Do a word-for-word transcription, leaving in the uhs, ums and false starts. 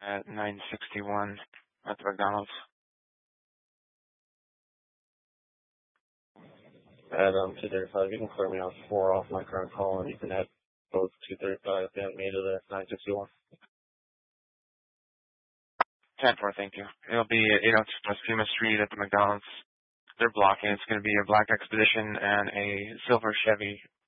at nine sixty-one at the McDonald's. At um, two thirty-five, you can clear me out four off my current call, and you can add both two thirty-five and me to the nine sixty-one. ten four, thank you. It'll be at eight oh two West Pima Street at the McDonald's. They're blocking. It's going to be a black Expedition and a silver Chevy